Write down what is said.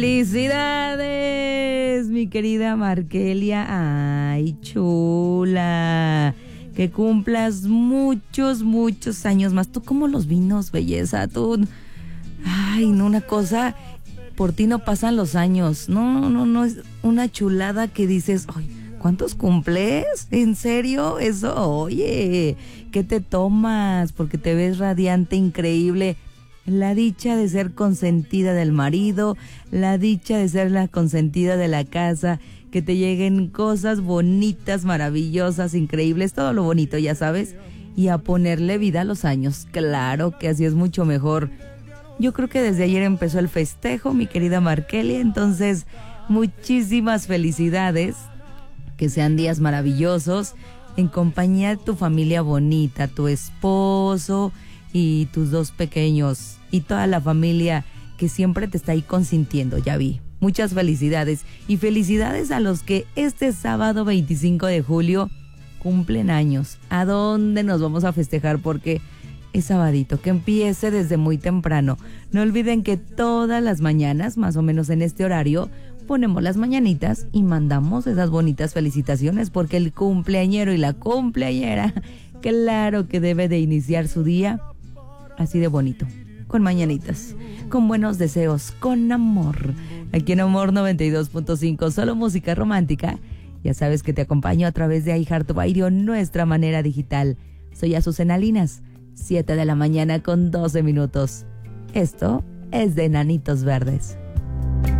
¡Felicidades, mi querida Markelia! ¡Ay, chula! Que cumplas muchos, muchos años más. ¿Tú cómo los vinos, belleza? Tú... Ay, no, una cosa... Por ti no pasan los años. No, es una chulada que dices... Ay, ¿cuántos cumples? ¿En serio? Eso, oye, ¿qué te tomas? Porque te ves radiante, increíble. La dicha de ser consentida del marido, la dicha de ser la consentida de la casa, que te lleguen cosas bonitas, maravillosas, increíbles, todo lo bonito, ya sabes, y a ponerle vida a los años. Claro que así es mucho mejor. Yo creo que desde ayer empezó el festejo, mi querida Markelia, entonces muchísimas felicidades, que sean días maravillosos, en compañía de tu familia bonita, tu esposo y tus dos pequeños y toda la familia que siempre te está ahí consintiendo, ya vi. Muchas felicidades y felicidades a los que este sábado 25 de julio cumplen años. ¿A dónde nos vamos a festejar? Porque es sabadito, que empiece desde muy temprano. No olviden que todas las mañanas, más o menos en este horario, ponemos las mañanitas y mandamos esas bonitas felicitaciones, porque el cumpleañero y la cumpleañera, claro que debe de iniciar su día así de bonito, con mañanitas, con buenos deseos, con amor. Aquí en Amor 92.5, solo música romántica. Ya sabes que te acompaño a través de iHeartRadio, nuestra manera digital. Soy Azucena Linas, 7 de la mañana con 12 minutos. Esto es de Enanitos Verdes.